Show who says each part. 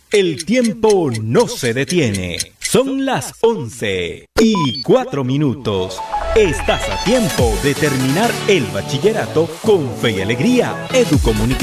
Speaker 1: El tiempo no se detiene. Son las 11:04. Estás a tiempo de terminar el bachillerato con fe y alegría. Educomunicación.